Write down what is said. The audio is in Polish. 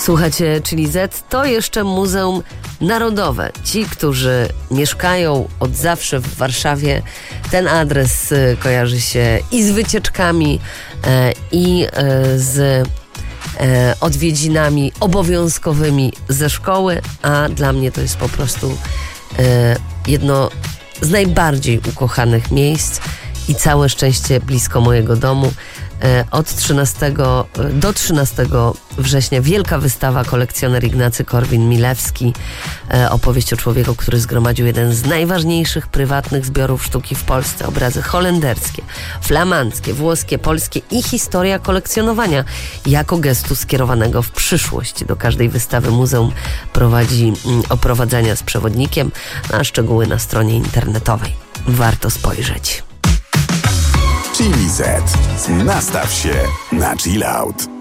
Słuchacie Chili Z, to jeszcze Muzeum Narodowe. Ci, którzy mieszkają od zawsze w Warszawie, ten adres kojarzy się i z wycieczkami, i z odwiedzinami obowiązkowymi ze szkoły, a dla mnie to jest po prostu jedno z najbardziej ukochanych miejsc i całe szczęście blisko mojego domu. Od 13 do 13 września wielka wystawa kolekcjoner Ignacy Korwin-Milewski. Opowieść o człowieku, który zgromadził jeden z najważniejszych prywatnych zbiorów sztuki w Polsce. Obrazy holenderskie, flamandzkie, włoskie, polskie i historia kolekcjonowania jako gestu skierowanego w przyszłość. Do każdej wystawy muzeum prowadzi oprowadzania z przewodnikiem, a szczegóły na stronie internetowej. Warto spojrzeć. Chili Z. Nastaw się na chill out.